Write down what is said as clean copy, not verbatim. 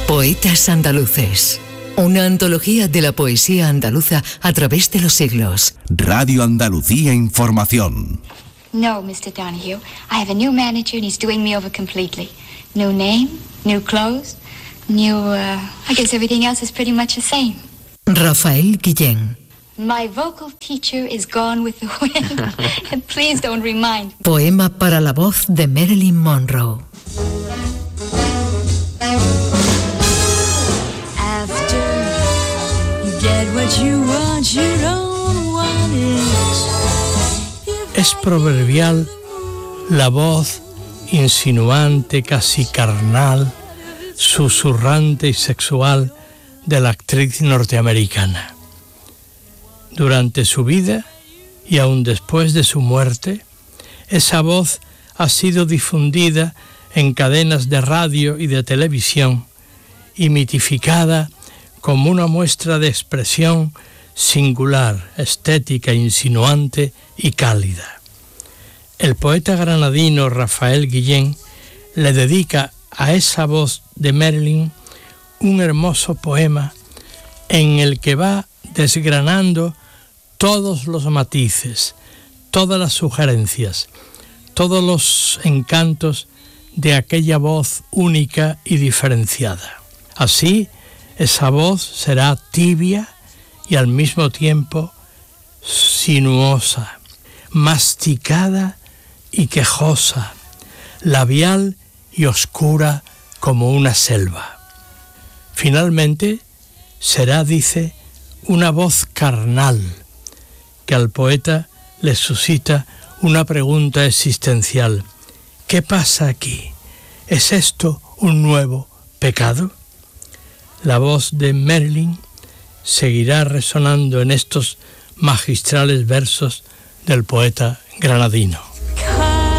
Poetas andaluces. Una antología de la poesía andaluza a través de los siglos. Radio Andalucía Información. No, Mr. Donahue. I have a new manager and he's doing me over completely. New name, new clothes, I guess everything else is pretty much the same. Rafael Guillén. My vocal teacher is gone with the wind. And please don't remind me. Poema para la voz de Marilyn Monroe. Es proverbial la voz insinuante, casi carnal, susurrante y sexual de la actriz norteamericana. Durante su vida y aún después de su muerte, esa voz ha sido difundida en cadenas de radio y de televisión y mitificada como una muestra de expresión singular, estética, insinuante y cálida. El poeta granadino Rafael Guillén le dedica a esa voz de Marilyn un hermoso poema en el que va desgranando todos los matices, todas las sugerencias, todos los encantos de aquella voz única y diferenciada. Así, esa voz será tibia y al mismo tiempo sinuosa, masticada y quejosa, labial y oscura como una selva. Finalmente, será, dice, una voz carnal, que al poeta le suscita una pregunta existencial. ¿Qué pasa aquí? ¿Es esto un nuevo pecado? La voz de Marilyn seguirá resonando en estos magistrales versos del poeta granadino.